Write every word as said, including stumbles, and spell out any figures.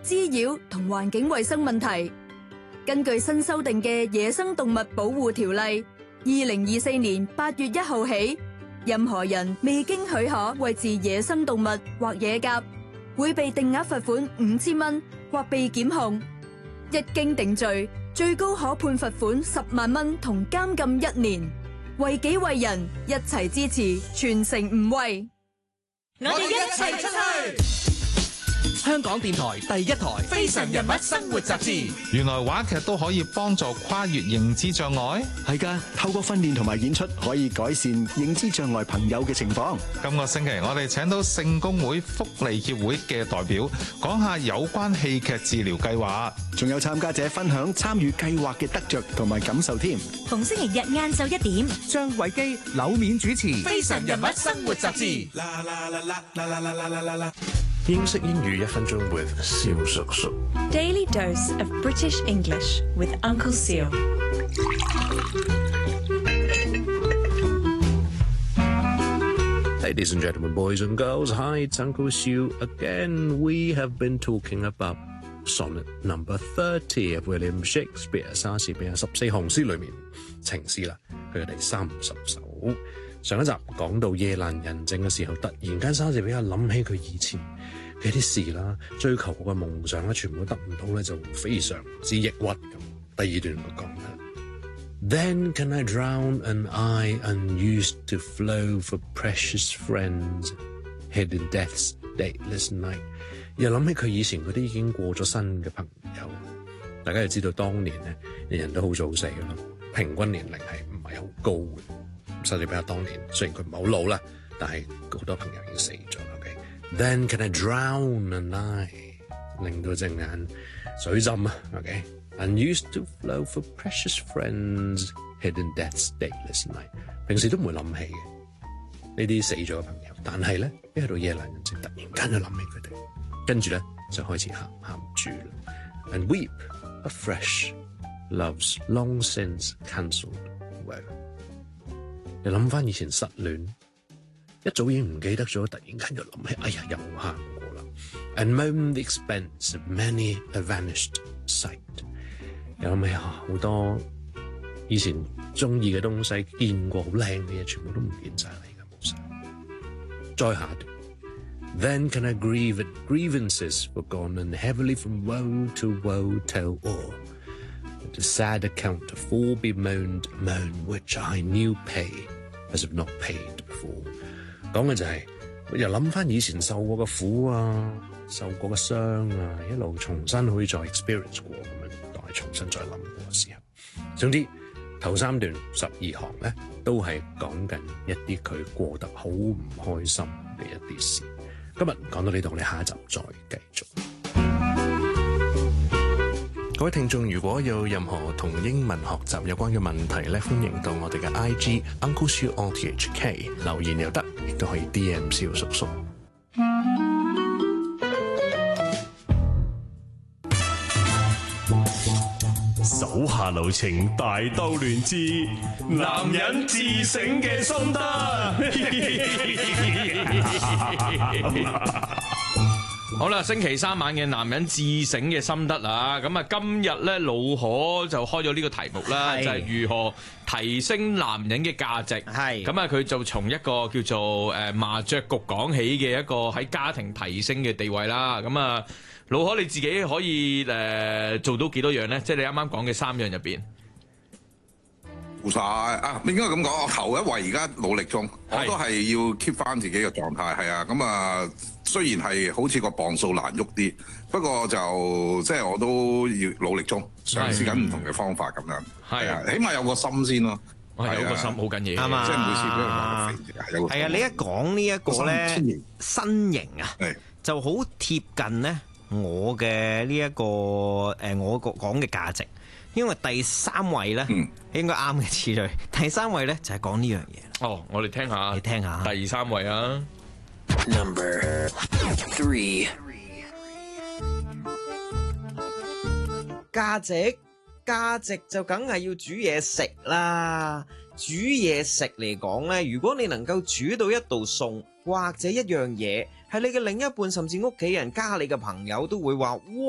滋擾同環境衛生問題。根據新修訂嘅《野生動物保護條例》，二零二四年八月一號起，任何人未經許可餵飼野生動物或野鴿，會被定額罰款五千蚊或被檢控。一經定罪，最高可判罰款十萬蚊同監禁一年。為己為人，一齊支持，全城唔餵。 我哋一齊出去。 香港電台第一台《非常人物生活雜誌》。 原來話劇都可以幫助跨越認知障礙？ 係㗎，透過訓練同埋演出，可以改善認知障礙朋友嘅情況。 今個星期我哋請到聖公會福利協會嘅代表，講下有關戲劇治療計劃， 仲有參加者分享參與計劃嘅得着同埋感受添。 逢星期日晏晝一點， 張偉基、柳冕主持《 非常人物生活雜誌》。 英式英語一分鐘 with 蕭叔叔。 Daily dose of British English with Uncle Seal. Ladies and gentlemen, boys and girls, hi, it's Uncle Seal again. We have been talking about sonnet number thirty of William Shakespeare 莎士比亞十四行詩裏面情詩啦，佢嘅第三十首。上一集講到夜闌人靜嘅時候，突然間莎士比亞諗起佢以前嘅啲事啦，追求嘅夢想啦，全部得唔到咧，就非常之抑鬱咁。第二段佢講啦 Then can I drown an eye unused to flow for precious friends hid in death's dateless night。 又諗起佢以前嗰啲已經過咗身嘅朋友。大家就知道當年咧，人人都好早死㗎啦，平均年齡係唔係好高嘅。莎士比亞當年雖然佢唔係好老啦，但係好多朋友已經死咗。OK， Then can I drown an eye， 令到隻眼水浸啊。OK，Unused to flow for precious friends hid in death's dateless night。平時都唔會諗起嘅呢啲死咗嘅朋友，但係咧一去到夜闌人靜，突然間就諗起佢哋，跟住咧就開始喊喊住啦。And weep afresh love's long since cancelled well。你諗翻以前失戀，一早已經唔記得咗，突然間又諗起，哎呀，又喊過啦。And moan the expense of many a vanished sight。又諗起啊，好多以前中意嘅東西，見過好靚嘅嘢，全部都唔見晒啦，而家冇晒。再下一段 Then can I grieve at grievances forgone and heavily from woe to woe tell all。The sad account of all bemoaned moan which I knew pay as if not paid before。 講嘅就係、是、又諗翻以前受過嘅苦啊，受過嘅傷啊，一路重新可以再 experience 過咁樣，當係重新再諗過嘅時候。總之頭三段十二行咧，都係講緊一啲佢過得好唔開心嘅一啲事。今日講到呢度，我哋下一集再繼續。各位聽眾，如果有任何同英文學習有關嘅問題咧，歡迎到我哋嘅 I G Uncle Siu O T H K 留言又得，亦都可以 D M 蕭叔叔。 手下留情，大鬥亂之男人自省嘅心得。 好啦，星期三晚嘅男人自省嘅心得啊，咁啊今日咧老可就開咗呢個題目啦，就係如何提升男人嘅價值。係咁啊，佢就從一個叫做誒麻雀局講起嘅一個喺家庭提升嘅地位啦。咁啊，老可你自己可以誒做到幾多樣咧？即係你啱啱講嘅三樣入邊。 做晒啊！應該咁講，我頭一位而家努力中，我都係要 keep 翻自己嘅狀態。係啊，咁啊，雖然係好似個磅數難喐啲，不過就即係我都要努力中，嘗試緊唔同嘅方法咁樣。係啊，起碼有個心先咯。 係有個心好緊要， 啱啊！即係每次俾人話肥係有個。 係啊，你一講呢一個咧身形啊，就好貼近咧我嘅呢一個誒我個講嘅價值。因為第三位咧，嗯、應該啱嘅次序。第三位咧就係講呢樣嘢。 哦，我哋聽下， 你聽下。 第三位啊 ，Number three， 價值價值就梗係要煮嘢食啦。煮嘢食嚟講咧，如果你能夠煮到一道餸或者一樣嘢，係你嘅另一半甚至屋企人加你嘅朋友都會話，哇！